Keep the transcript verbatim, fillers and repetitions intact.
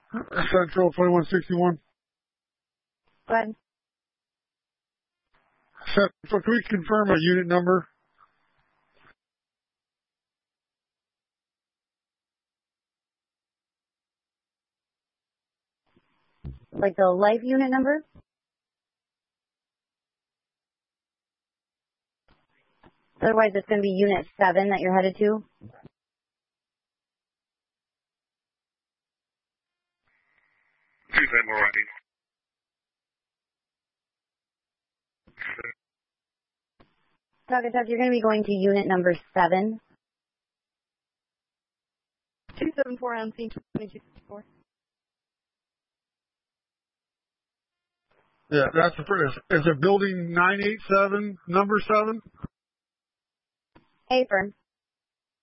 Central twenty-one sixty-one. Go ahead. Central, can we confirm a unit number? Like the life unit number? Otherwise, it's going to be unit seven that you're headed to. Talk and talk, you're going to be going to unit number seven. two seven four on scene twenty-two sixty-four. Yeah, that's the first. Is it building nine eight seven, number seven? Hey, firm.